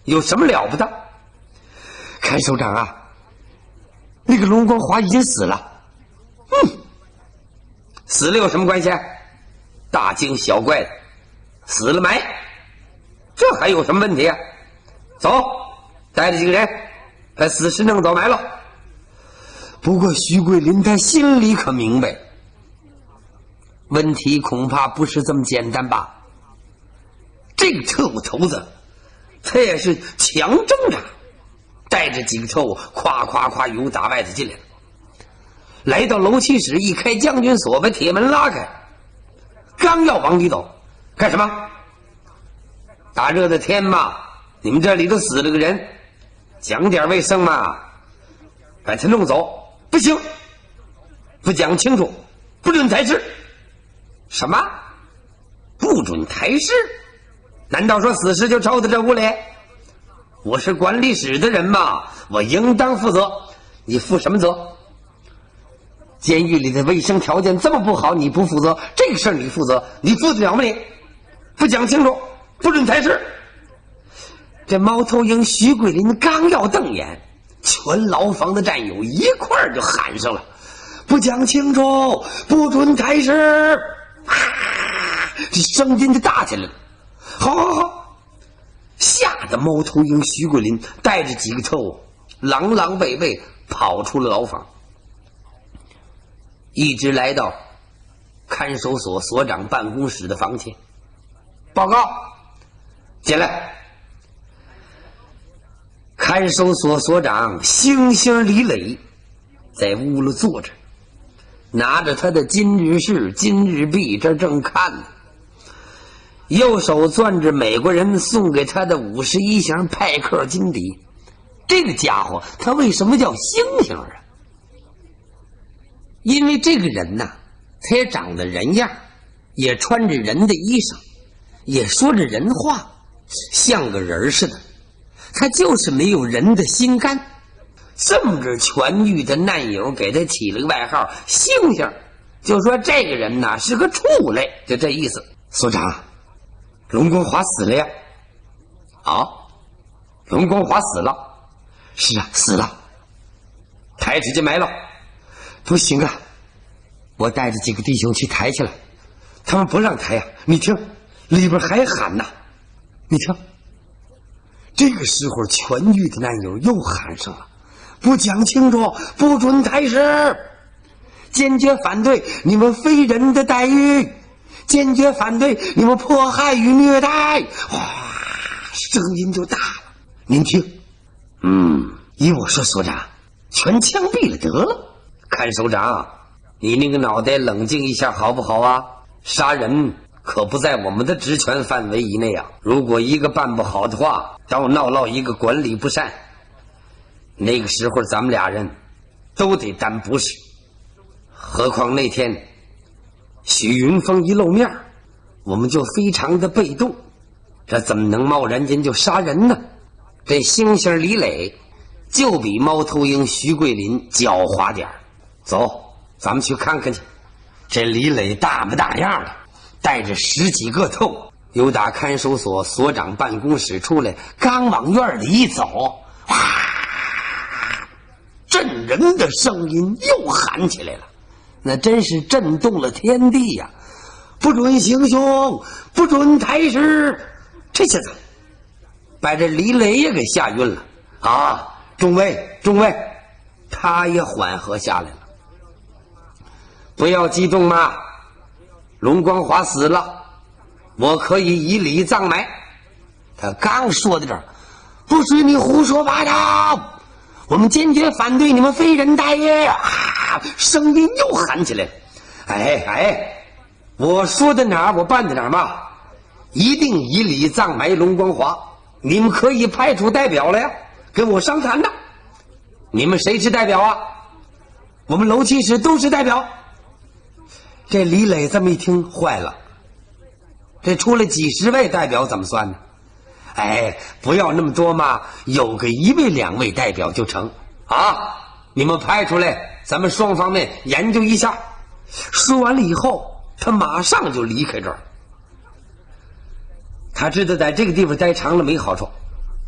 有什么了不得？看首长啊，那个龙光华已经死了。死了有什么关系？大惊小怪的，死了埋，这还有什么问题啊？走，带着几个人把死尸弄走埋了。不过徐桂林他心里可明白，问题恐怕不是这么简单吧？这个特务头子，他也是强挣扎，带着几个特务夸夸夸由打外头进来了。来到楼梯室，一开将军锁，把铁门拉开，刚要往里走，干什么？大热的天嘛，你们这里头死了个人，讲点卫生嘛，把他弄走。不行，不讲清楚，不准抬尸。什么？不准抬尸？难道说死尸就抽到这屋里？我是管理室的人嘛，我应当负责。你负什么责？监狱里的卫生条件这么不好，你不负责，这个事儿你负责，你负得了吗？你不讲清楚，不准抬尸。这猫头鹰徐桂林刚要瞪眼，全牢房的战友一块儿就喊上了：不讲清楚，不准抬尸！这声音就大起来了。好好好，吓得猫头鹰徐桂林带着几个特务狼狼狈狈跑出了牢房，一直来到看守所所长办公室的房前。报告，进来。看守所所长星星李磊在屋里坐着，拿着他的今日事今日币，这正看呢。右手攥着美国人送给他的51箱派克金底。这个家伙他为什么叫星星啊？因为这个人呐，他也长得人样，也穿着人的衣裳，也说着人话，像个人似的。他就是没有人的心肝。这么个痊愈的难友给他起了个外号星星，就说这个人呐是个畜类，就这意思。所长，龙光华死了呀？啊，龙光华死了？是啊，死了。抬出去埋了？不行啊，我带着几个弟兄去抬去了，他们不让抬呀。你听，里边还喊呐，你听。这个时候痊愈的难友又喊上了：不讲清楚，不准抬尸，坚决反对你们非人的待遇，坚决反对你们迫害与虐待。哇，声音就大了。您听，依我说，所长，全枪毙了得了。看首长，你那个脑袋冷静一下好不好啊？杀人可不在我们的职权范围以内啊！如果一个办不好的话，到闹一个管理不善，那个时候咱们俩人都得担不是。何况那天许云峰一露面，我们就非常的被动，这怎么能贸然间就杀人呢？这星星李磊就比猫头鹰徐桂林狡猾点儿。走，咱们去看看去。这李磊大不大样了，带着10几个特务由打看守所所长办公室出来，刚往院里一走，哇，震人的声音又喊起来了，那真是震动了天地呀！不准行凶，不准抬尸。这下子把这李磊也给吓晕了啊！众位，他也缓和下来了。不要激动嘛，龙光华死了，我可以以礼葬埋。他刚说到这儿，不许你胡说八道，我们坚决反对你们非人待遇啊！声音又喊起来了。我说的哪儿我办的哪儿嘛，一定以礼葬埋龙光华。你们可以派出代表来呀，跟我商谈的。你们谁是代表啊？我们楼梯室都是代表。这李磊这么一听坏了，这出来几十位代表怎么算呢？不要那么多嘛，有个1位2位代表就成啊！你们派出来，咱们双方面研究一下。说完了以后，他马上就离开这儿。他知道在这个地方待长了没好处，